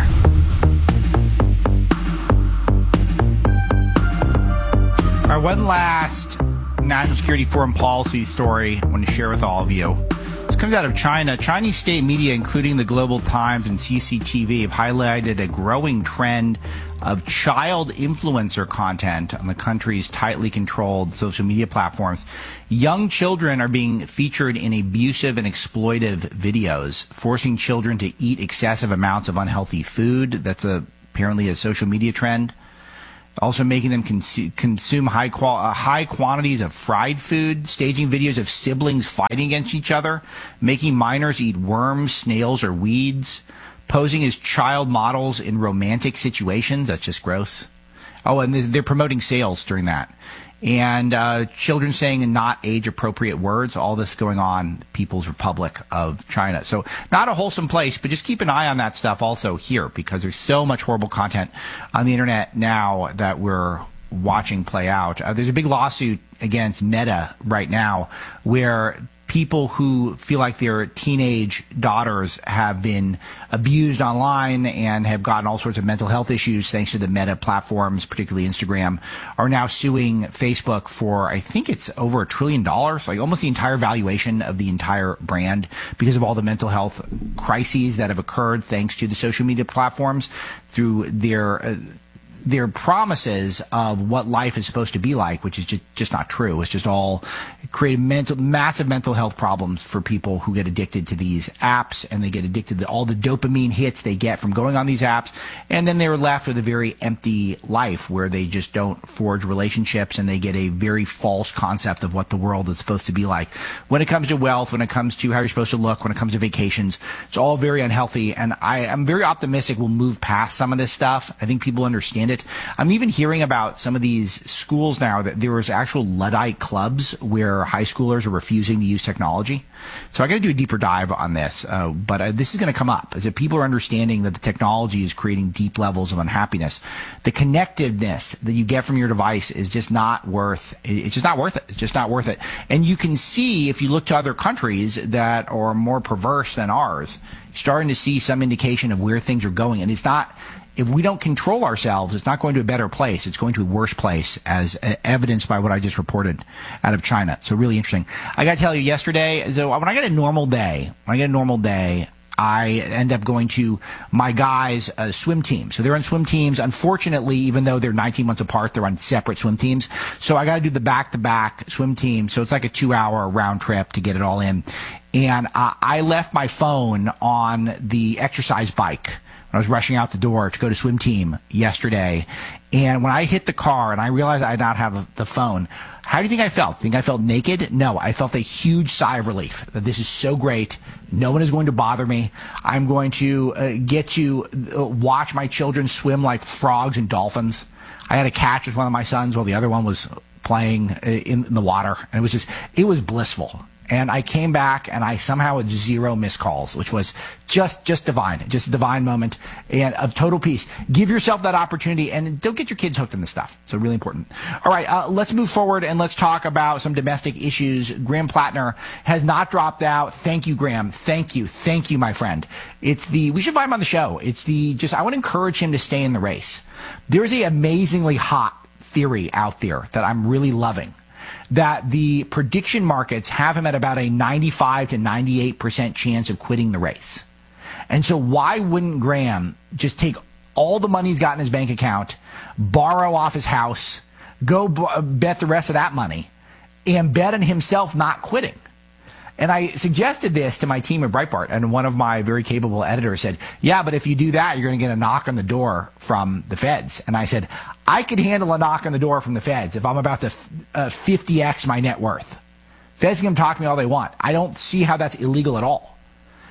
All right, one last national security foreign policy story I want to share with all of you. This comes out of China. Chinese state media, including the Global Times and C C T V, have highlighted a growing trend of child influencer content on the country's tightly controlled social media platforms. Young children are being featured in abusive and exploitive videos, forcing children to eat excessive amounts of unhealthy food. That's a, apparently a social media trend. Also making them cons- consume high, qual- uh, high quantities of fried food, staging videos of siblings fighting against each other, making minors eat worms, snails, or weeds, posing as child models in romantic situations. That's just gross. Oh, and they're promoting sales during that. And uh, children saying not age-appropriate words, all this going on in the People's Republic of China. So not a wholesome place, but just keep an eye on that stuff also here, because there's so much horrible content on the internet now that we're watching play out. Uh, there's a big lawsuit against Meta right now where people who feel like their teenage daughters have been abused online and have gotten all sorts of mental health issues thanks to the Meta platforms, particularly Instagram, are now suing Facebook for, I think it's over a trillion dollars, like almost the entire valuation of the entire brand, because of all the mental health crises that have occurred thanks to the social media platforms through their uh, their promises of what life is supposed to be like, which is just, just not true. It's just all created mental, massive mental health problems for people who get addicted to these apps, and they get addicted to all the dopamine hits they get from going on these apps. And then they're left with a very empty life where they just don't forge relationships, and they get a very false concept of what the world is supposed to be like. When it comes to wealth, when it comes to how you're supposed to look, when it comes to vacations, it's all very unhealthy. And I am very optimistic we'll move past some of this stuff. I think people understand it. I'm even hearing about some of these schools now that there was actual Luddite clubs where high schoolers are refusing to use technology. So I got to do a deeper dive on this, uh, but uh, this is going to come up, is that people are understanding that the technology is creating deep levels of unhappiness. The connectiveness that you get from your device is just not worth, it's just not worth it. It's just not worth it. And you can see, if you look to other countries that are more perverse than ours, starting to see some indication of where things are going. And it's not, if we don't control ourselves, it's not going to a better place. It's going to a worse place, as evidenced by what I just reported out of China. So really interesting. I got to tell you, yesterday, so when I get a normal day, when I get a normal day, I end up going to my guys' uh, swim team. So they're on swim teams. Unfortunately, even though they're nineteen months apart, they're on separate swim teams. So I got to do the back-to-back swim team. So it's like a two-hour round trip to get it all in. And uh, I left my phone on the exercise bike when I was rushing out the door to go to swim team yesterday. And when I hit the car and I realized I did not have the phone, how do you think I felt? Think I felt naked? No, I felt a huge sigh of relief that this is so great. No one is going to bother me. I'm going to uh, get to uh, watch my children swim like frogs and dolphins. I had a catch with one of my sons while the other one was playing in, in the water. And it was just, it was blissful. And I came back and I somehow had zero missed calls, which was just, just divine, just a divine moment and of total peace. Give yourself that opportunity and don't get your kids hooked on this stuff. So really important. All right, uh, let's move forward and let's talk about some domestic issues. Graham Plattner has not dropped out. Thank you, Graham. Thank you. Thank you, my friend. It's the, we should invite him on the show. It's the, just, I would encourage him to stay in the race. There's a amazingly hot theory out there that I'm really loving, that the prediction markets have him at about a ninety-five to ninety-eight percent chance of quitting the race. And so why wouldn't Graham just take all the money he's got in his bank account, borrow off his house, go b- bet the rest of that money, and bet on himself not quitting? And I suggested this to my team at Breitbart, and one of my very capable editors said, yeah, but if you do that, you're going to get a knock on the door from the feds. And I said, I could handle a knock on the door from the feds if I'm about to uh, fifty x my net worth. Feds can come talk to me all they want. I don't see how that's illegal at all.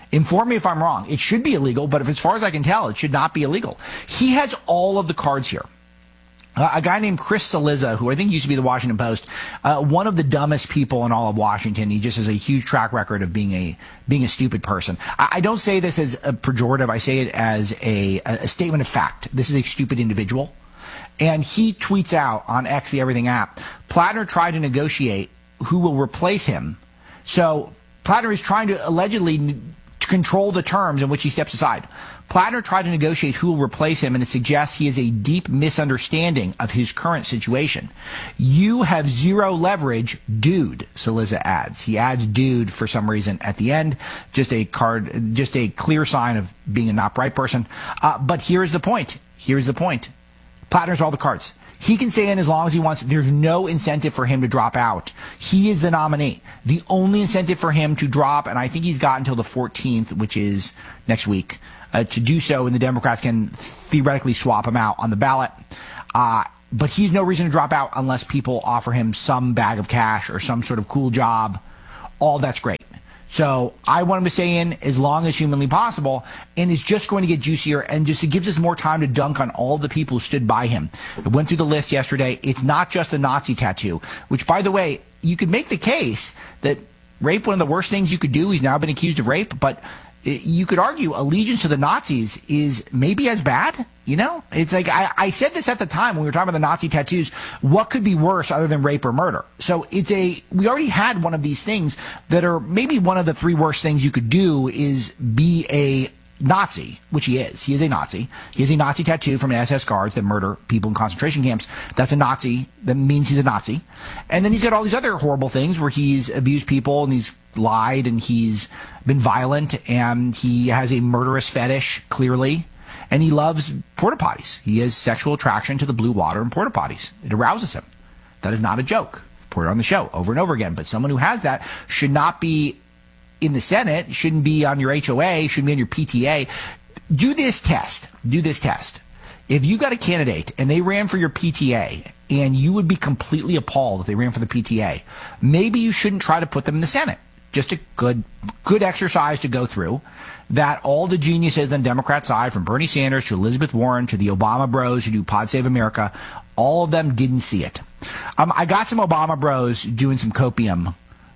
Inform me if I'm wrong. It should be illegal, but if, as far as I can tell, it should not be illegal. He has all of the cards here. Uh, a guy named Chris Cillizza, who I think used to be the Washington Post, uh, one of the dumbest people in all of Washington. He just has a huge track record of being a being a stupid person. I, I don't say this as a pejorative. I say it as a, a statement of fact. This is a stupid individual. And he tweets out on X, the Everything app, Plattner tried to negotiate who will replace him. So Plattner is trying to allegedly to control the terms in which he steps aside. Plattner tried to negotiate who will replace him, and it suggests he has a deep misunderstanding of his current situation. You have zero leverage, dude, Cillizza adds. He adds dude for some reason at the end, just a card, just a clear sign of being a not bright person. Uh, but here's the point. Here's the point. Plattner's all the cards. He can stay in as long as he wants. There's no incentive for him to drop out. He is the nominee. The only incentive for him to drop, and I think he's got until the fourteenth, which is next week, uh, to do so, and the Democrats can theoretically swap him out on the ballot. Uh, but he's no reason to drop out unless people offer him some bag of cash or some sort of cool job. All that's great. So I want him to stay in as long as humanly possible, and it's just going to get juicier, and just it gives us more time to dunk on all the people who stood by him. I went through the list yesterday. It's not just the Nazi tattoo, which, by the way, you could make the case that rape, one of the worst things you could do. He's now been accused of rape, but you could argue allegiance to the Nazis is maybe as bad. You know, it's like I, I said this at the time when we were talking about the Nazi tattoos. What could be worse other than rape or murder? So it's a we already had one of these things that are maybe one of the three worst things you could do is be a Nazi, which he is. He is a Nazi. He has a Nazi tattoo from an S S guards that murder people in concentration camps. That's a Nazi. That means he's a Nazi. And then he's got all these other horrible things where he's abused people and he's lied and he's been violent and he has a murderous fetish, clearly. And he loves porta potties. He has sexual attraction to the blue water and porta potties. It arouses him. That is not a joke. Put it on the show over and over again. But someone who has that should not be in the Senate, shouldn't be on your H O A, shouldn't be on your P T A. Do this test. Do this test. If you got a candidate and they ran for your P T A and you would be completely appalled if they ran for the P T A, maybe you shouldn't try to put them in the Senate. Just a good, good exercise to go through. That all the geniuses on the Democrat side, from Bernie Sanders to Elizabeth Warren to the Obama bros who do Pod Save America, all of them didn't see it. Um, I got some Obama bros doing some copium.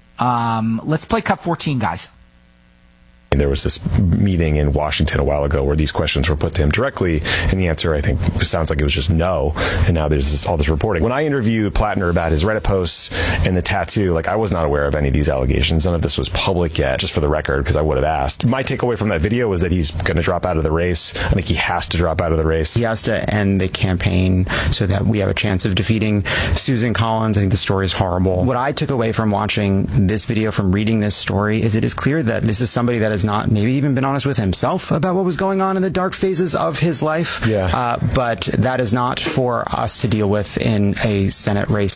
Um, let's play cut fourteen, guys. There was this meeting in Washington a while ago where these questions were put to him directly, and the answer, I think, sounds like it was just no, and now there's this, all this reporting. When I interviewed Plattner about his Reddit posts and the tattoo, like, I was not aware of any of these allegations. None of this was public yet, just for the record, because I would have asked. My takeaway from that video was that he's going to drop out of the race. I think he has to drop out of the race. He has to end the campaign so that we have a chance of defeating Susan Collins. I think the story is horrible. What I took away from watching this video, from reading this story, is it is clear that this is somebody that is not maybe even been honest with himself about what was going on in the dark phases of his life. Yeah. Uh, but that is not for us to deal with in a Senate race.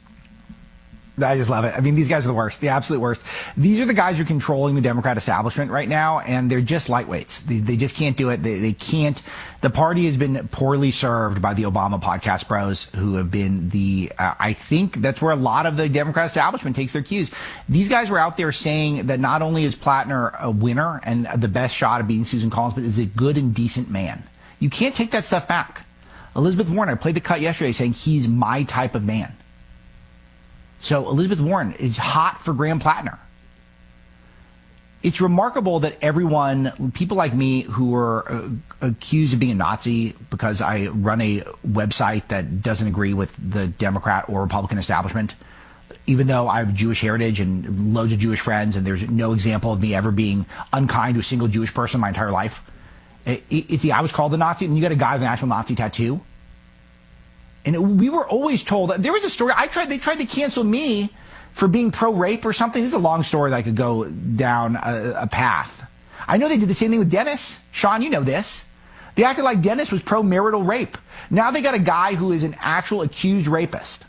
I just love it. I mean, these guys are the worst, the absolute worst. These are the guys who are controlling the Democrat establishment right now, and they're just lightweights. They, they just can't do it. They, they can't. The party has been poorly served by the Obama podcast bros, who have been the, uh, I think that's where a lot of the Democrat establishment takes their cues. These guys were out there saying that not only is Plattner a winner and the best shot of beating Susan Collins, but is a good and decent man. You can't take that stuff back. Elizabeth Warren, I played the cut yesterday saying he's my type of man. So Elizabeth Warren is hot for Graham Plattner. It's remarkable that everyone, people like me who are uh, accused of being a Nazi because I run a website that doesn't agree with the Democrat or Republican establishment, even though I have Jewish heritage and loads of Jewish friends, and there's no example of me ever being unkind to a single Jewish person my entire life. It, it, it's the I was called a Nazi, and you got a guy with an actual Nazi tattoo. And it, we were always told that there was a story. I tried. They tried to cancel me for being pro-rape or something. This is a long story that I could go down a, a path. I know they did the same thing with Dennis. Sean, you know this. They acted like Dennis was pro-marital rape. Now they got a guy who is an actual accused rapist.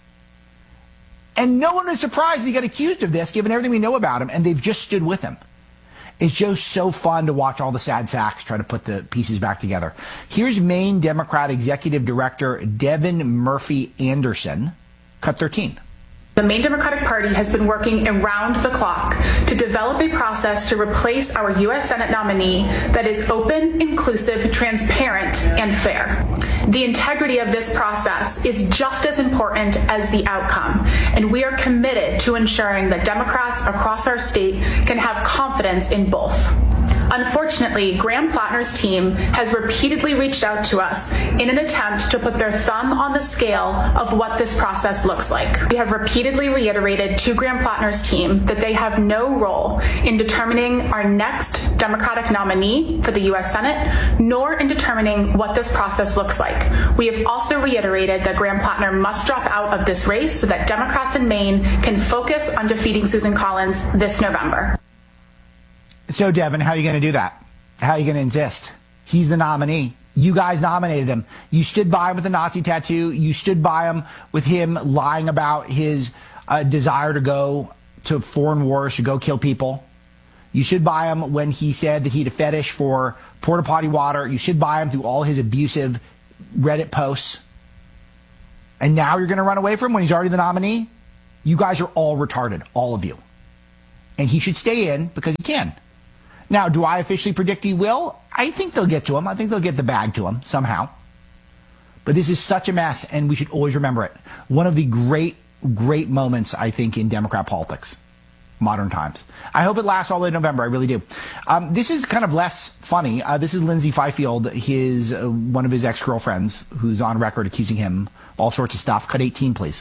And no one is surprised he got accused of this, given everything we know about him, and they've just stood with him. It's just so fun to watch all the sad sacks try to put the pieces back together. Here's Maine Democrat Executive Director Devin Murphy Anderson, cut thirteen. The Maine Democratic Party has been working around the clock to develop a process to replace our U S Senate nominee that is open, inclusive, transparent, and fair. The integrity of this process is just as important as the outcome, and we are committed to ensuring that Democrats across our state can have confidence in both. Unfortunately, Graham Plattner's team has repeatedly reached out to us in an attempt to put their thumb on the scale of what this process looks like. We have repeatedly reiterated to Graham Plattner's team that they have no role in determining our next Democratic nominee for the U S Senate, nor in determining what this process looks like. We have also reiterated that Graham Plattner must drop out of this race so that Democrats in Maine can focus on defeating Susan Collins this November. So, Devin, how are you going to do that? How are you going to insist? He's the nominee. You guys nominated him. You stood by him with the Nazi tattoo. You stood by him with him lying about his uh, desire to go to foreign wars, to go kill people. You stood by him when he said that he had a fetish for porta potty water. You stood by him through all his abusive Reddit posts. And now you're going to run away from him when he's already the nominee? You guys are all retarded, all of you. And he should stay in because he can. Now, do I officially predict he will? I think they'll get to him. I think they'll get the bag to him somehow. But this is such a mess, and we should always remember it. One of the great, great moments, I think, in Democrat politics, modern times. I hope it lasts all the way to November. I really do. Um, this is kind of less funny. Uh, this is Lindsay Fifield, his uh, one of his ex-girlfriends, who's on record accusing him all sorts of stuff. Cut eighteen, please.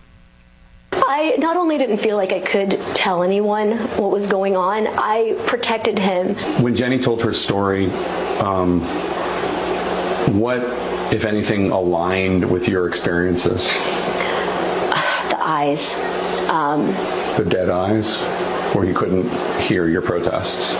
I not only didn't feel like I could tell anyone what was going on, I protected him. When Jenny told her story, um, what, if anything, aligned with your experiences? The eyes. Um, the dead eyes, where you couldn't hear your protests?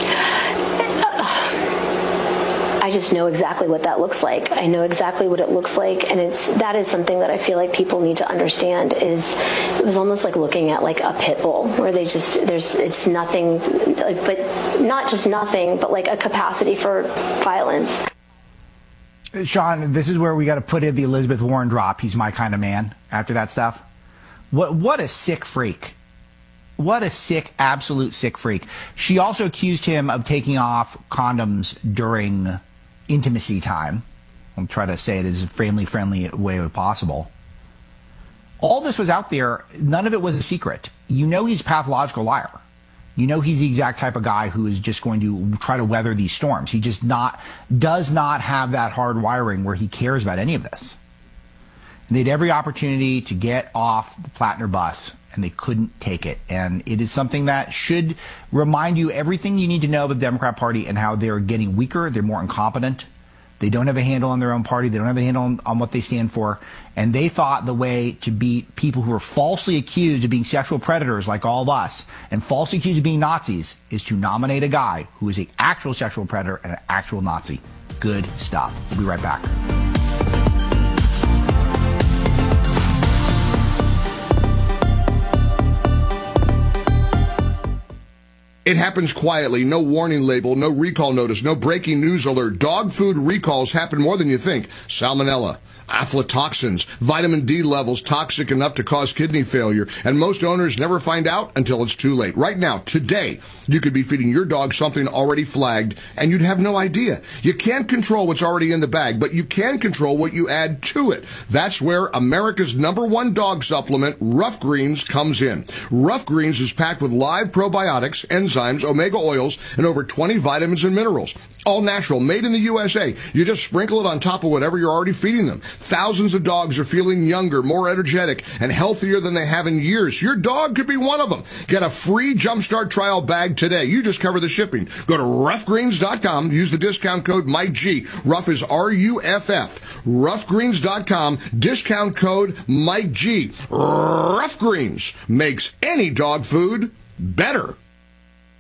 I just know exactly what that looks like. I know exactly what it looks like, and it's that is something that I feel like people need to understand. Is it was almost like looking at like a pit bull, where they just there's it's nothing, like, but not just nothing, but like a capacity for violence. Sean, this is where we got to put in the Elizabeth Warren drop. He's my kind of man. After that stuff, what what a sick freak. What a sick, absolute sick freak. She also accused him of taking off condoms during intimacy time. I'll try to say it as a family-friendly way as possible. All this was out there. None of it was a secret. You know he's a pathological liar. You know he's the exact type of guy who is just going to try to weather these storms. He just not does not have that hard wiring where he cares about any of this. And they had every opportunity to get off the Plattner bus, and they couldn't take it. And it is something that should remind you everything you need to know about the Democrat Party and how they're getting weaker, they're more incompetent. They don't have a handle on their own party. They don't have a handle on, on what they stand for. And they thought the way to beat people who are falsely accused of being sexual predators like all of us and falsely accused of being Nazis is to nominate a guy who is an actual sexual predator and an actual Nazi. Good stuff. We'll be right back. It happens quietly, no warning label, no recall notice, no breaking news alert. Dog food recalls happen more than you think. Salmonella, aflatoxins, vitamin D levels toxic enough to cause kidney failure, and most owners never find out until it's too late. Right now, today, you could be feeding your dog something already flagged, and you'd have no idea. You can't control what's already in the bag, but you can control what you add to it. That's where America's number one dog supplement, Rough Greens, comes in. Rough Greens is packed with live probiotics, enzymes, omega oils, and over twenty vitamins and minerals. All natural, made in the U S A. You just sprinkle it on top of whatever you're already feeding them. Thousands of dogs are feeling younger, more energetic, and healthier than they have in years. Your dog could be one of them. Get a free Jumpstart trial bag today. You just cover the shipping. Go to rough greens dot com. Use the discount code Mike G. Rough is R U F F. rough greens dot com. Discount code Mike G. Rough Greens makes any dog food better.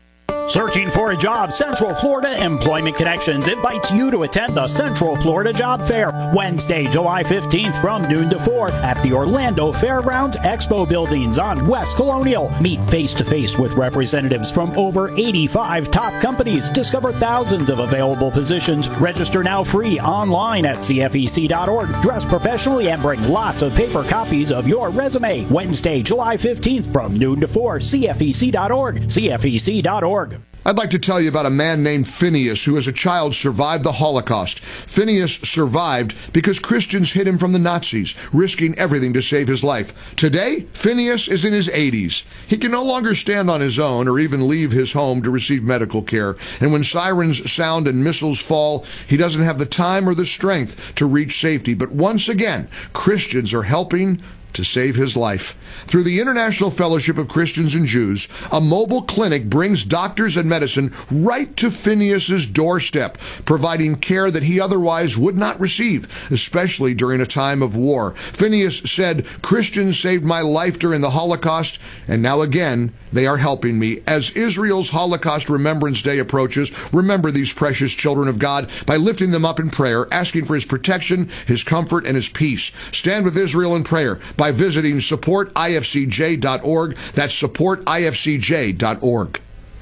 Searching for a job? Central Florida Employment Connections invites you to attend the Central Florida Job Fair Wednesday, July fifteenth from noon to four at the Orlando Fairgrounds Expo Buildings on West Colonial. Meet face-to-face with representatives from over eighty-five top companies. Discover thousands of available positions. Register now free online at C F E C dot org. Dress professionally and bring lots of paper copies of your resume. Wednesday, July fifteenth from noon to four, C F E C dot org. C F E C dot org. I'd like to tell you about a man named Phineas who as a child survived the Holocaust. Phineas survived because Christians hid him from the Nazis, risking everything to save his life. Today, Phineas is in his eighties. He can no longer stand on his own or even leave his home to receive medical care. And when sirens sound and missiles fall, he doesn't have the time or the strength to reach safety. But once again, Christians are helping to save his life. Through the International Fellowship of Christians and Jews, a mobile clinic brings doctors and medicine right to Phineas's doorstep, providing care that he otherwise would not receive, especially during a time of war. Phineas said, "Christians saved my life during the Holocaust, and now again, they are helping me." As Israel's Holocaust Remembrance Day approaches, remember these precious children of God by lifting them up in prayer, asking for his protection, his comfort, and his peace. Stand with Israel in prayer by visiting support I F C J dot org. That's support I F C J dot org.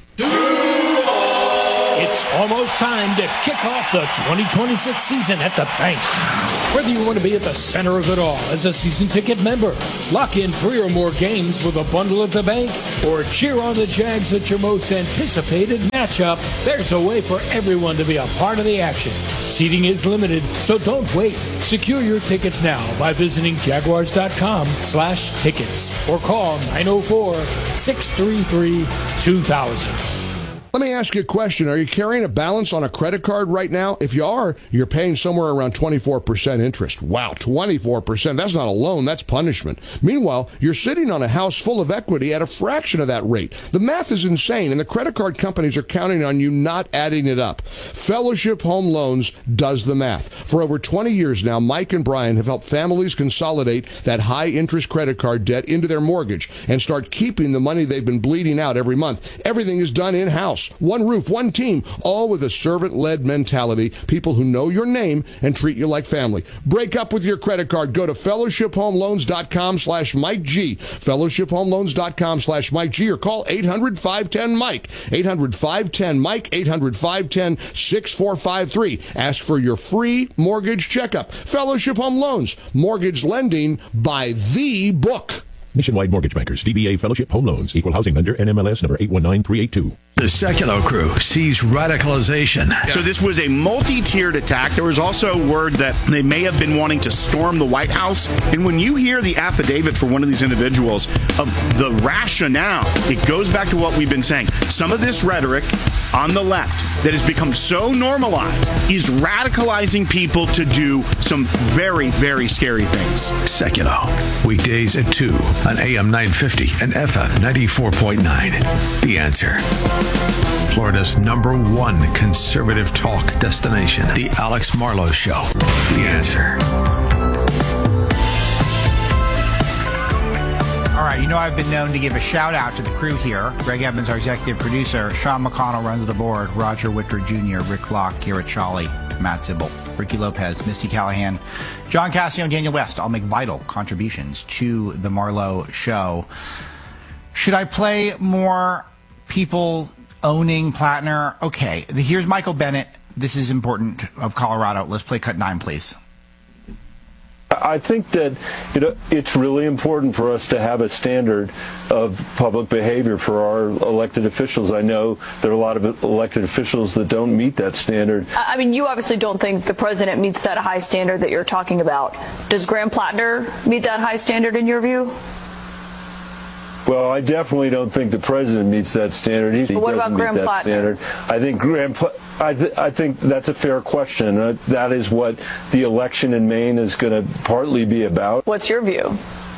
It's almost time to kick off the twenty twenty-six season at the bank. Whether you want to be at the center of it all as a season ticket member, lock in three or more games with a bundle at the bank, or cheer on the Jags at your most anticipated matchup, there's a way for everyone to be a part of the action. Seating is limited, so don't wait. Secure your tickets now by visiting jaguars.com slash tickets or call nine oh four, six three three, two thousand. Let me ask you a question. Are you carrying a balance on a credit card right now? If you are, you're paying somewhere around twenty-four percent interest. Wow, twenty-four percent. That's not a loan, that's punishment. Meanwhile, you're sitting on a house full of equity at a fraction of that rate. The math is insane, and the credit card companies are counting on you not adding it up. Fellowship Home Loans does the math. For over twenty years now, Mike and Brian have helped families consolidate that high-interest credit card debt into their mortgage and start keeping the money they've been bleeding out every month. Everything is done in-house. One roof, one team, all with a servant-led mentality, people who know your name and treat you like family. Break up with your credit card. Go to fellowship home loans dot com slash Mike G, fellowship home loans dot com slash Mike G, or call eight hundred, five one zero, Mike, eight hundred, five one zero, Mike, eight hundred, five one zero, six four five three. Ask for your free mortgage checkup. Fellowship Home Loans, mortgage lending by the book. Nationwide Mortgage Bankers, D B A Fellowship Home Loans, Equal Housing Lender, N M L S number eight one nine three eight two. The Sekulow crew sees radicalization. So this was a multi-tiered attack. There was also word that they may have been wanting to storm the White House. And when you hear the affidavits for one of these individuals of the rationale, it goes back to what we've been saying. Some of this rhetoric on the left that has become so normalized is radicalizing people to do some very, very scary things. Sekulow, weekdays at two on A M nine fifty and F M ninety-four point nine. The Answer. Florida's number one conservative talk destination. The Alex Marlowe Show. The Answer. All right, you know I've been known to give a shout-out to the crew here. Greg Evans, our executive producer. Sean McConnell runs the board. Roger Wicker Junior, Rick Locke, Kira Chawley, Matt Zibble, Ricky Lopez, Misty Callahan, John Cassio, and Daniel West all make vital contributions to the Marlowe Show. Should I play more people owning Plattner? Okay, here's Michael Bennett. This is important, of Colorado. Let's play cut nine, please. I think that you know, it's really important for us to have a standard of public behavior for our elected officials. I know there are a lot of elected officials that don't meet that standard. I mean, you obviously don't think the president meets that high standard that you're talking about. Does Graham Plattner meet that high standard in your view? Well, I definitely don't think the president meets that standard. He, but what he doesn't about Graham meet that Plattner? standard. I think Graham. Pl- I, th- I think that's a fair question. Uh, that is what the election in Maine is going to partly be about. What's your view?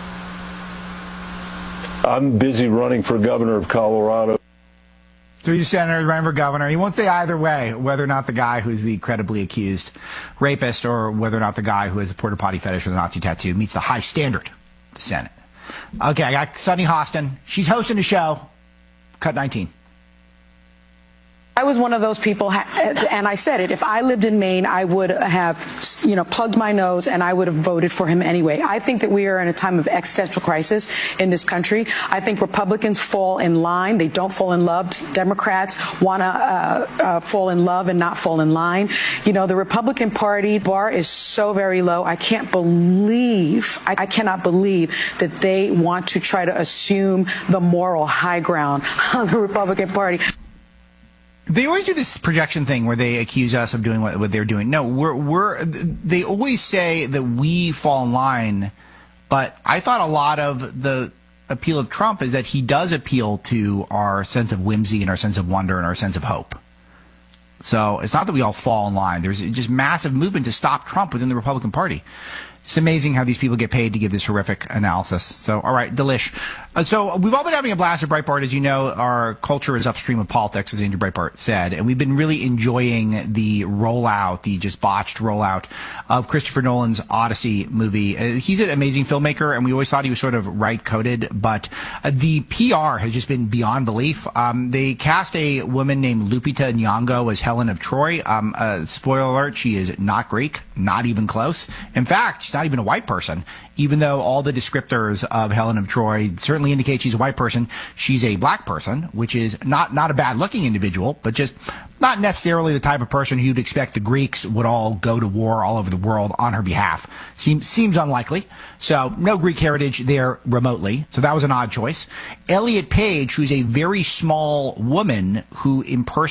I'm busy running for governor of Colorado. Three senators running for governor. He won't say either way whether or not the guy who's the credibly accused rapist or whether or not the guy who has a porta potty fetish with a Nazi tattoo meets the high standard of the Senate. Okay, I got Sunny Hostin. She's hosting a show. Cut nineteen. I was one of those people, and I said it, if I lived in Maine, I would have, you know, plugged my nose and I would have voted for him anyway. I think that we are in a time of existential crisis in this country. I think Republicans fall in line. They don't fall in love. Democrats want to uh, uh, fall in love and not fall in line. You know, the Republican Party bar is so very low. I can't believe, I, I cannot believe that they want to try to assume the moral high ground on the Republican Party. They always do this projection thing where they accuse us of doing what, what they're doing. No, we're we're. They always say that we fall in line, but I thought a lot of the appeal of Trump is that he does appeal to our sense of whimsy and our sense of wonder and our sense of hope. So it's not that we all fall in line. There's just massive movement to stop Trump within the Republican Party. It's amazing how these people get paid to give this horrific analysis. So, all right, delish. Uh, so we've all been having a blast at Breitbart. As you know, our culture is upstream of politics, as Andrew Breitbart said. And we've been really enjoying the rollout, the just botched rollout of Christopher Nolan's Odyssey movie. Uh, he's an amazing filmmaker, and we always thought he was sort of right-coded. But uh, the P R has just been beyond belief. Um, they cast a woman named Lupita Nyong'o as Helen of Troy. Um, uh, spoiler alert, she is not Greek, not even close. In fact, she's not even a white person, even though all the descriptors of Helen of Troy certainly indicate she's a white person. She's a black person, which is not, not a bad-looking individual, but just not necessarily the type of person who you'd expect the Greeks would all go to war all over the world on her behalf. Seems, seems unlikely. So no Greek heritage there remotely. So that was an odd choice. Elliot Page, who's a very small woman who impersonates